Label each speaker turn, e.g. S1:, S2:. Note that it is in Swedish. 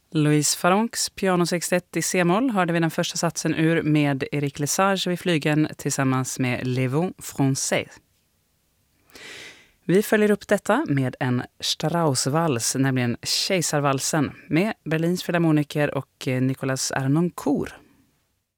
S1: Louise Farroncs piano 61 i C-moll hörde vi den första satsen ur med Eric Lesage vid flygeln tillsammans med Les Vents Français. Vi följer upp detta med en Strauss-vals, nämligen Kejsarvalsen, med Berlins filharmoniker och Nicolas Arnoncourt.